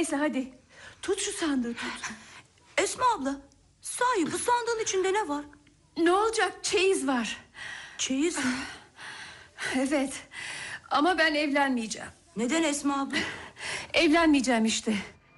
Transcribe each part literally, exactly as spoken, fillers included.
Neyse hadi. Tut şu sandığı tut. Esma abla, sahi bu sandığın içinde ne var? Ne olacak, çeyiz var. Çeyiz mi? Evet. Ama ben evlenmeyeceğim. Neden Esma abla? Evlenmeyeceğim işte.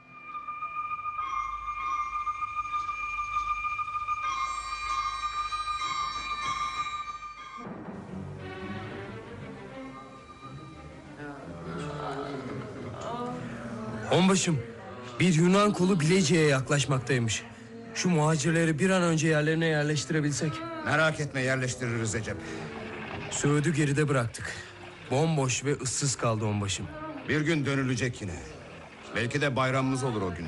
Onbaşım, bir Yunan kolu Bilecik'e yaklaşmaktaymış. Şu muhacirleri bir an önce yerlerine yerleştirebilsek. Merak etme, yerleştiririz Recep. Söğüdü geride bıraktık. Bomboş ve ıssız kaldı onbaşım. Bir gün dönülecek yine. Belki de bayramımız olur o gün.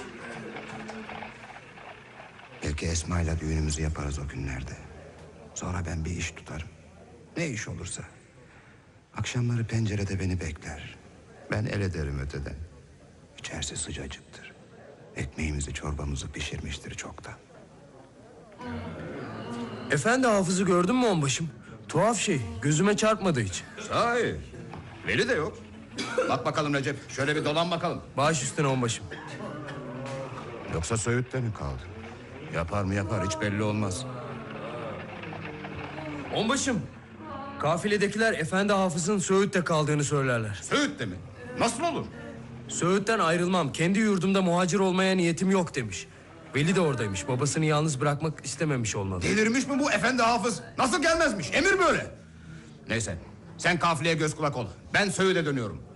Belki Esma'yla düğünümüzü yaparız o günlerde. Sonra ben bir iş tutarım. Ne iş olursa. Akşamları pencerede beni bekler. Ben el ederim öteden. İçerisi sıcacıktır. Ekmeğimizi çorbamızı pişirmiştir çoktan. Efendi Hafız'ı gördün mü onbaşım? Tuhaf şey, gözüme çarpmadı hiç. Sahi, Veli de yok. Bak bakalım Recep, şöyle bir dolan bakalım. Baş üstüne onbaşım. Yoksa Söğüt'te mi kaldı? Yapar mı yapar, hiç belli olmaz. Onbaşım, kafiledekiler Efendi Hafız'ın Söğüt'te kaldığını söylerler. Söğüt'te mi? Nasıl olur? Söğüt'ten ayrılmam, kendi yurdumda muhacir olmaya niyetim yok demiş. Veli de oradaymış, babasını yalnız bırakmak istememiş olmalı. Delirmiş mi bu Efendi Hafız? Nasıl gelmezmiş, emir böyle. Neyse, sen kafileye göz kulak ol. Ben Söğüt'e dönüyorum.